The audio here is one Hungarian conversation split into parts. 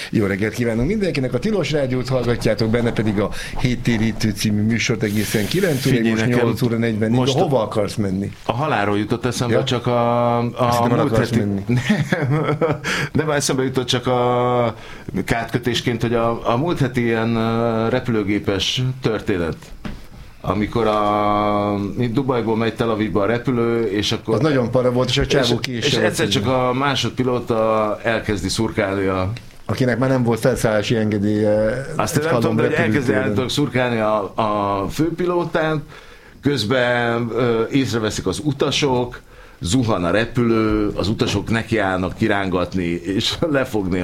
Jó reggelt kívánunk mindenkinek, a Tilos Rádiót hallgatjátok, benne pedig a Héttérítő című műsort egészen 9 óra, most 8 óra 40. Most hova akarsz menni? A halálról jutott eszembe, ja. Csak a múlt heti... Nem, eszembe jutott csak a kártkötésként, hogy a múlt heti ilyen repülőgépes történet. Amikor Dubajból megy Tel Avivba a repülő, és akkor... Az nagyon para volt, és a csávó és egyszer csak a másodpilóta elkezdi szurkálni akinek már nem volt felszállási engedélye. Azt nem tudom, de hogy elkezdi szurkálni a főpilótát, közben észreveszik az utasok, zuhan a repülő, az utasok nekiállnak kirángatni, és lefogni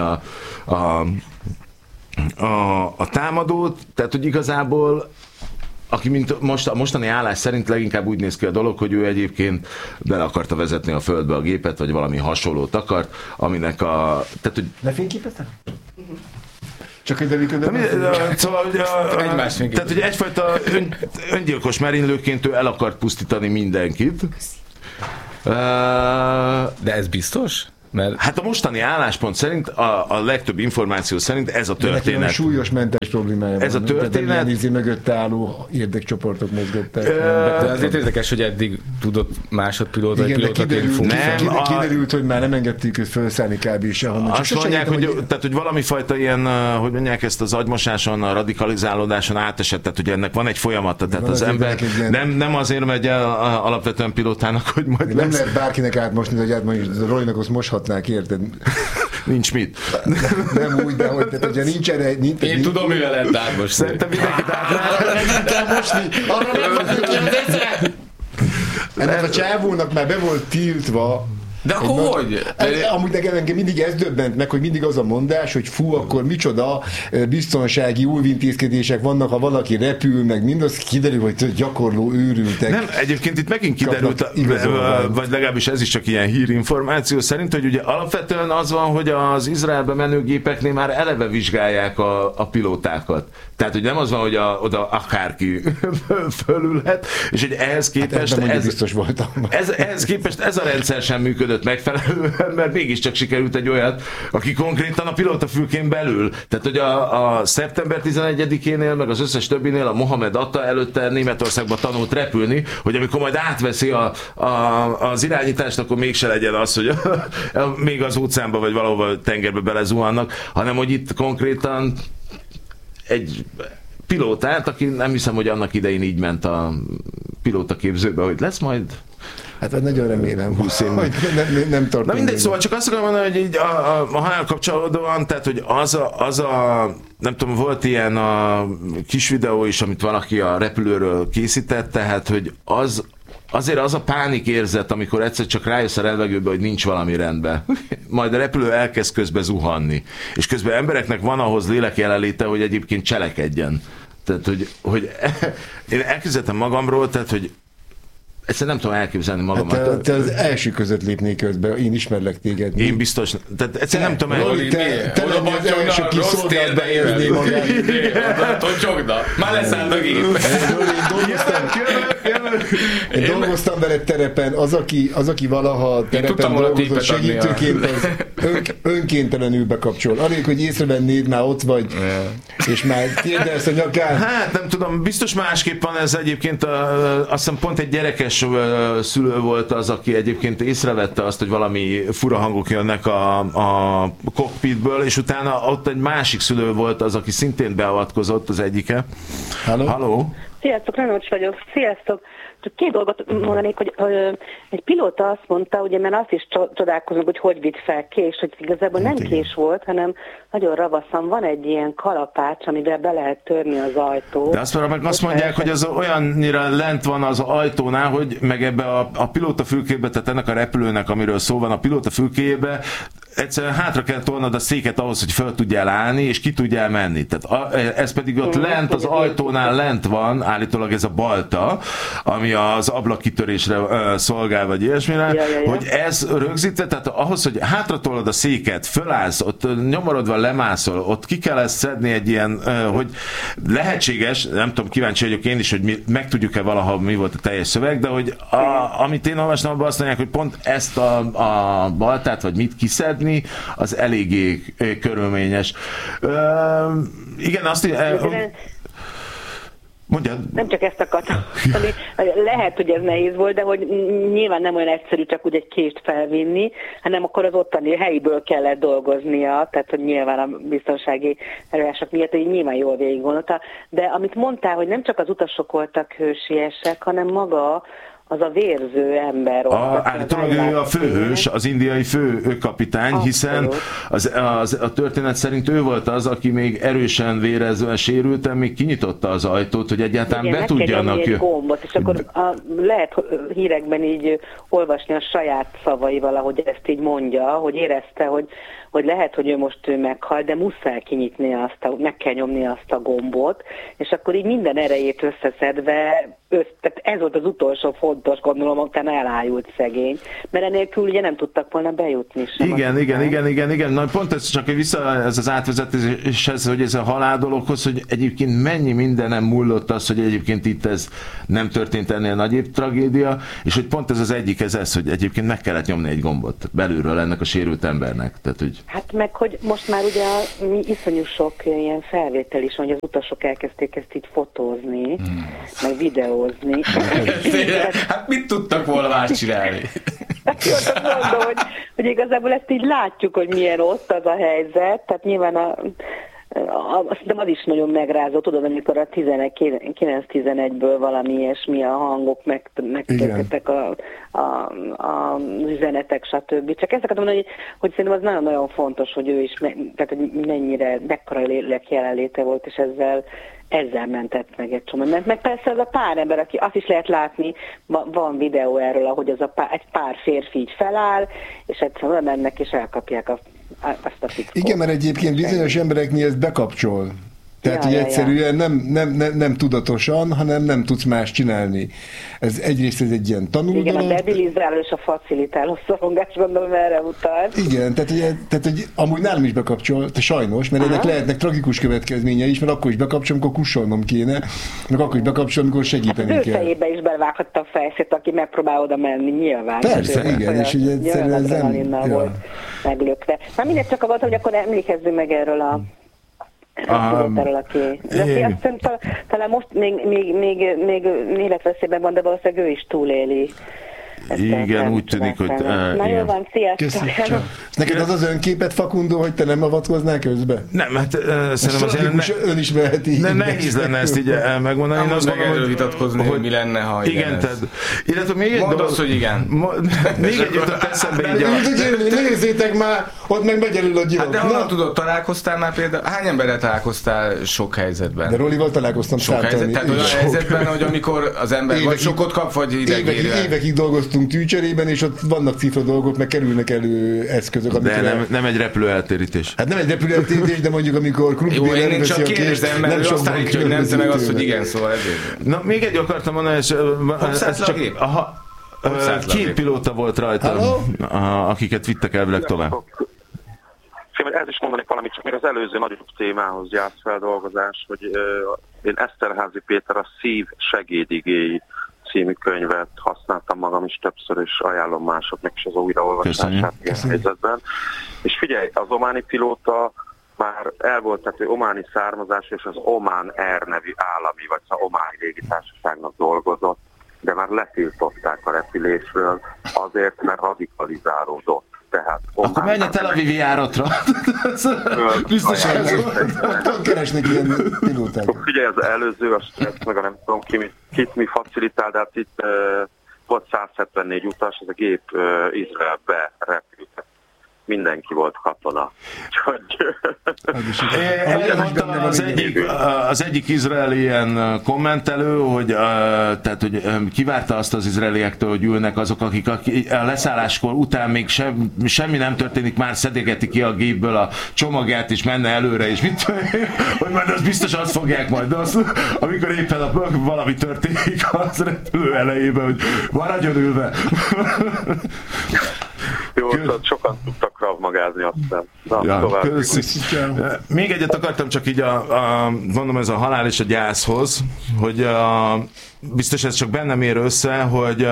a támadót, tehát hogy igazából aki mint a mostani állás szerint leginkább úgy néz ki a dolog, hogy ő egyébként bele akarta vezetni a földbe a gépet, vagy valami hasonlót akart, aminek tehát, hogy... Lefényképeztem? Csak egy delikőben? Szóval, tehát, hogy egyfajta öngyilkos merénylőként ő el akart pusztítani mindenkit. De ez biztos? Mert... Hát a mostani álláspont szerint, a legtöbb információ szerint ez a történet. Neki súlyos mentális problémája ez van. A történet. Tehát mögötte álló érdekcsoportok mozgatták. De azért érdekes, hogy eddig tudott másodpilóta, vagy pilótaként funkcionálni. Kiderült, hogy már nem engedték őt felszállni kb. Sehonnan. Azt mondják, hogy valami fajta ilyen, hogy mondják, ezt az agymosáson, a radikalizálódáson átesett, tehát hogy ennek van egy folyamata. Tehát az ember nem azért megy el alapvetően pilótának, hogy majd nem lehet bárkinek átmosni, hogy átmosni, Roynak azt moshatnák, érted? Nincs mit. Nem úgy, de hogy tehát, nincs erre... Én tudom, mivel lehet átmosni. Szerintem mindenkit kell mosni. Arra nem mondjuk az eszre. Ennek a csávónak már be volt tiltva. De akkor hogy? Amúgy nekem mindig ez döbbent meg, hogy mindig az a mondás, hogy fú, akkor micsoda biztonsági óvintézkedések vannak, ha valaki repül, meg mindaz kiderül, hogy gyakorló őrültek. Nem, egyébként itt megint kiderült, vagy legalábbis ez is csak ilyen hírinformáció szerint, hogy ugye alapvetően az van, hogy az Izraelbe menő gépeknél már eleve vizsgálják a pilótákat. Tehát, hogy nem az van, hogy oda akárki fölülhet, és hogy ehhez képest ehhez képest ez a rendszer sem működött megfelelően, mert mégiscsak sikerült egy olyat, aki konkrétan a pilótafülkén belül. Tehát, hogy a szeptember 11-énél, meg az összes többinél a Mohamed Atta előtte Németországba tanult repülni, hogy amikor majd átveszi az irányítást, akkor mégse legyen az, hogy még az óceánba vagy valahova tengerbe belezuhannak, hanem hogy itt konkrétan egy pilótát, aki nem hiszem, hogy annak idején így ment a pilótaképzőbe, hogy lesz majd... Hát nagyon remélem, hogy nem tartom. Na mindegy, szóval csak azt akarom mondani, hogy így a halál kapcsolódóan, tehát, hogy az a nem tudom, volt ilyen a kis videó is, amit valaki a repülőről készített, tehát, hogy azért az a pánik érzet, amikor egyszer csak rájössz a levegőbe, hogy nincs valami rendben. Majd a repülő elkezd közben zuhanni. És közben embereknek van ahhoz lélek jelenléte, hogy egyébként cselekedjen. Tehát, hogy én elképzeltem magamról, tehát, hogy egyszerűen nem tudom elképzelni magamat. Hát te az első között lépnék közbe, én ismerlek téged. Én biztos. Tehát egyszerűen nem tudom elképzelni. Te lenni az első, ki szolgált beérzni magát. Tocsogda. Már leszáll a gép. Én dolgoztam veled terepen, az, aki valaha terepen dolgozott segítőként, az önkéntelenül bekapcsol. Arrébb, hogy észrevennéd, már ott vagy, és már kérdelsz a nyakán. Hát nem tudom, biztos másképp van ez egyébként. Azt hiszem pont egy gyerekes szülő volt az, aki egyébként észrevette azt, hogy valami fura hangok jönnek a kokpitből, és utána ott egy másik szülő volt az, aki szintén beavatkozott, az egyike. Halló? Sziasztok, Lenocs vagyok. Sziasztok. Csak két dolgot mondanék, hogy egy pilóta azt mondta, ugye, mert azt is csodálkozunk, hogy vitt fel kés, hogy igazából nem kés volt, hanem nagyon ravaszan van egy ilyen kalapács, amivel be lehet törni az ajtót. De azt mondják, hogy az olyannyira lent van az ajtónál, hogy meg ebbe a pilótafülkébe, tehát ennek a repülőnek, amiről szó van, a pilótafülkébe, egyszerűen hátra kell tolnod a széket ahhoz, hogy fel tudjál állni, és ki tudjál menni. Tehát ez pedig ott lent, az ajtónál lent van állítólag ez a balta, ami az ablakkitörésre szolgál, vagy ilyesmire, hogy ez rögzítve, tehát ahhoz, hogy hátratolod a széket, fölállsz, ott nyomorodva lemászol, ott ki kell ezt szedni egy ilyen, hogy lehetséges, nem tudom, kíváncsi vagyok én is, hogy megtudjuk-e valaha, mi volt a teljes szöveg, de hogy amit én olvastam, abban azt mondják, hogy pont ezt a baltát, vagy mit kiszedni, az eléggé körülményes. Igen, azt mondjad. Nem csak ezt akartam. Lehet, hogy ez nehéz volt, de hogy nyilván nem olyan egyszerű csak úgy egy kést felvinni, hanem akkor az ottani helyiből kellett dolgoznia, tehát hogy nyilván a biztonsági előírások miatt, hogy nyilván jól végig gondolta. De amit mondtál, hogy nem csak az utasok voltak hősiesek, hanem maga az a vérző ember. Állítólag ő a főhős, az indiai főkapitány, hiszen a történet szerint ő volt az, aki még erősen vérezve sérülten, még kinyitotta az ajtót, hogy egyáltalán be tudjanak egy gombot, és akkor lehet hírekben így olvasni a saját szavaival, ahogy ezt így mondja, hogy érezte, hogy lehet, hogy ő most meghal, de muszáj kinyitni meg kell nyomni azt a gombot, és akkor így minden erejét összeszedve, tehát ez volt az utolsó fontos, gondolom, utána elájult szegény, mert enélkül ugye nem tudtak volna bejutni sem. Igen. Na, pont ez csak vissza ez az átvezetéshez, hogy ez a halál dologhoz, hogy egyébként mennyi mindenem múlott az, hogy egyébként itt ez nem történt ennél nagyobb tragédia, és hogy pont ez az egyik, ez, hogy egyébként meg kellett nyomni egy gombot belülről ennek a sérült embernek. Tehát, hogy... Hát meg, hogy most már ugye iszonyú sok ilyen felvétel is van, hogy az utasok elkezdték ezt így fotózni, meg videózni. Hát mit tudtak volna más csinálni? Hát mondom, hogy igazából ezt így látjuk, hogy milyen ott az a helyzet, tehát nyilván szerintem az is nagyon megrázó, tudod, amikor a 9-11-ből valami ilyesmi a hangok megtörténtek az üzenetek, stb. Csak ezt akartam mondani, hogy szerintem az nagyon-nagyon fontos, hogy ő is, tehát hogy mekkora lélek jelenléte volt, és ezzel mentett meg egy csomó. Meg persze az a pár ember, aki azt is lehet látni, van videó erről, ahogy egy pár férfi így feláll, és egyszerűen mennek és elkapják azt a titkot. Igen, mert egyébként bizonyos embereknél ez bekapcsol. Tehát, hogy egyszerűen nem tudatosan, hanem nem tudsz más csinálni. Ez egyrészt ez egy ilyen tanuldalat. Igen, a debilizáló és a facilitáló szorongás, gondolom, erre utal. Igen, tehát hogy amúgy nálam is bekapcsol, sajnos, mert ennek lehetnek tragikus következménye is, mert akkor is bekapcsolom, amikor kussolnom kéne, meg akkor is bekapcsolom, amikor segíteni kell. Az ő fejébe is belevághatta a fejszét, aki megpróbál oda menni, nyilván. Persze, igen, és ugye egyszerűen ez nem... volt meglökve. Na mindegy, csak akartam, hogy akkor emlékezzünk meg erről a talán most még életveszélyben van, de valószínűleg ő is túléli. Igen, úgy tűnik, hogy... Na jó van, sziasztok! Neked az önképet, Fakundo, hogy te nem avatkoznál közbe? Nem, hát szerintem az önismereti. Nehéz lenne ezt így megmondani. Nem azt meg vitatkozni, hogy mi lenne, ha igen. Illetve még egy mondd azt, hogy igen. Még egy jutott eszembe így nézzétek már, ott meg megyelül a gyilok. Hát de honnan tudod, találkoztál már például? Hány emberrel találkoztál sok helyzetben? De Rolival találkoztam sok helyzetben. Tehát olyan helyzetben, hogy amikor az ember vagy sokot kap, vagy idegérően. Évekig dolgoztunk tűcserében, és ott vannak cifra dolgok, meg kerülnek elő eszközök. De nem egy repülőeltérítés. Hát nem egy repülőeltérítés, de mondjuk amikor Krumpi én csak kérdezem, mert ő azt állítja, hogy nem, te meg azt, hogy igen, szóval ezért. Na, még egy akartam mondani, és ez csak... Két pilóta volt rajta, akiket vittek elvileg tovább. Ez is mondanék valamit, csak még az előző nagyobb témához jársz feldolgozás, hogy én Eszterházy Péter a Szív segédigéi című könyvet használtam magam is többször, és ajánlom másoknak is az újraolvasását ilyen helyzetben. És figyelj, az ománi pilóta már el volt, tehát ő ománi származás, és az Oman Air nevű állami, vagy az ománi légitársaságnak dolgozott, de már letiltották a repülésről azért, mert radikalizálódott. Tehát akkor menj a Tel Avivi járatra. Biztos, hogy keresnek ilyen pilóták. Figyelj, az előző, azt meg nem tudom kit mi facilitál, de hát itt volt 174 utas, ez a gép Izraelbe repült. mindenki volt katona. Az egyik izraeli ilyen kommentelő, hogy, tehát, hogy kivárta azt az izraeliektől, hogy ülnek azok, akik a leszálláskor után még semmi nem történik, már szedegeti ki a gépből a csomagját, és menne előre, és mit hogy majd az biztos azt fogják majd, de azt, amikor éppen valami történik az repülő elejében, hogy maradjon ülve. Jó, sokan tudtak ravmagázni aztán. Még egyet akartam csak így mondom, ez a halál és a gyászhoz, hogy biztos ez csak bennem ér össze, hogy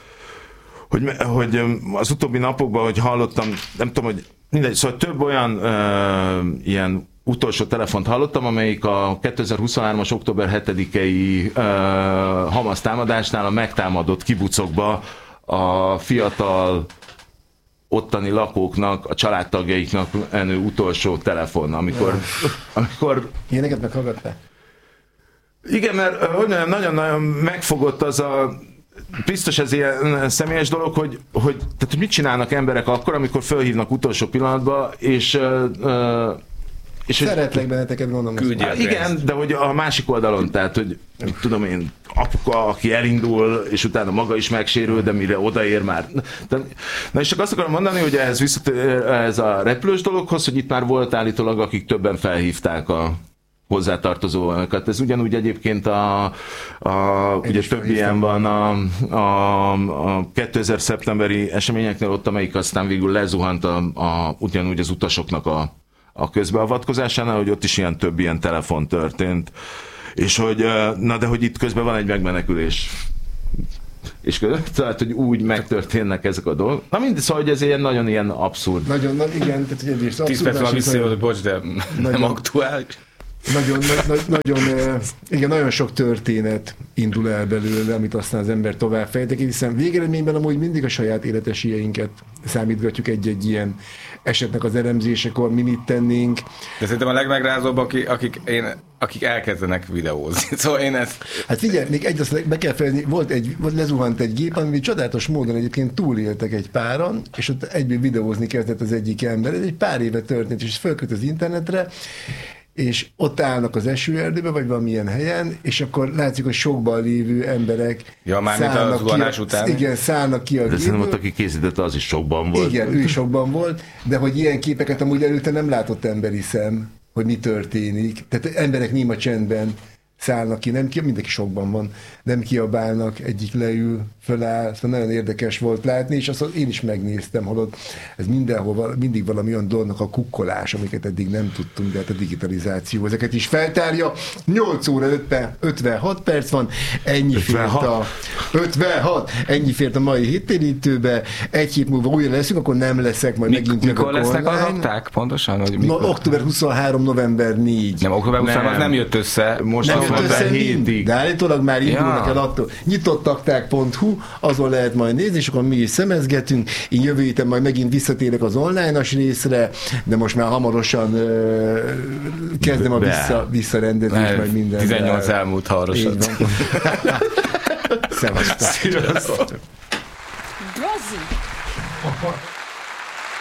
az utóbbi napokban, hogy hallottam, nem tudom, hogy mindegy, szóval több olyan ilyen utolsó telefont hallottam, amelyik a 2023-as október 7-i Hamas támadásnál a megtámadott kibucokba a fiatal ottani lakóknak, a családtagjaiknak menő utolsó telefon, amikor... Ilyeneket meghallgattál? Igen, mert nagyon-nagyon megfogott az a... Biztos ez ilyen személyes dolog, hogy mit csinálnak emberek akkor, amikor fölhívnak utolsó pillanatban, és szeretlek benneteket, gondolom. Igen, de hogy a másik oldalon, tehát, hogy mit tudom én, apuka, aki elindul, és utána maga is megsérül, de mire odaér már. Na és csak azt akarom mondani, hogy ez a repülős dologhoz, hogy itt már volt állítólag, akik többen felhívták a hozzátartozóakat. Ez ugyanúgy egyébként ugye több ilyen van a 2000 szeptemberi eseményeknél ott, amelyik aztán végül lezuhant ugyanúgy az utasoknak a közbeavatkozásánál, hogy ott is több ilyen telefon történt. És hogy, de hogy itt közben van egy megmenekülés. És tehát, hogy úgy megtörténnek ezek a dolgok. Na mindig, szóval, hogy ez ilyen nagyon ilyen abszurd. Nagyon, igen, tehát hogy egyrészt abszurd. 10 perc van visszajövő, bocs, de nem aktuális. Nagyon sok történet indul el belőle, amit aztán az ember tovább fejtek, hiszen végeredményben amúgy mindig a saját életesélyeinket számítgatjuk egy-egy ilyen esetnek az elemzésekor, mi mit tennénk. De szerintem a legmegrázóbb, akik elkezdenek videózni. Szóval én ezt... Hát figyelj, még azt be kell fejezni, lezuhant egy gép, ami csodálatos módon egyébként túléltek egy páran, és ott egyből videózni kezdett az egyik ember. Ez egy pár éve történt, és fölköt az internetre, és ott állnak az esőerdőbe, vagy valamilyen helyen, és akkor látszik, hogy sokban lévő emberek szállnak ki a gépből. De szerintem ott, aki készítette, az is sokban volt. Igen, ő is sokban volt, de hogy ilyen képeket amúgy előtte nem látott emberi szem, hogy mi történik. Tehát emberek néma csendben szállnak ki, mindenki sokban van, nem kiabálnak, egyik leül, föláll, szóval nagyon érdekes volt látni, és azt én is megnéztem, holott ez mindenhol mindig valami olyan dolognak a kukkolás, amiket eddig nem tudtunk, de hát a digitalizáció ezeket is feltárja. 8 óra 56 perc van, ennyi fért a mai Hittérítőbe, egy hét múlva újra leszünk, akkor nem leszek, majd megint jövök online. Mikor lesznek az akták pontosan? Hogy október 23, november 4. Nem, október 23 az nem jött össze, most nem jött össze mind, de állítólag már indulnak el attól. Nyitottakták.hu, azon lehet majd nézni, és akkor mi is szemezgetünk. Én jövő héten majd megint visszatérek az online-as részre, de most már hamarosan kezdem a visszarendezést, majd minden. 18 elmúlt hamarosan. Szevasztok. Szevasztok.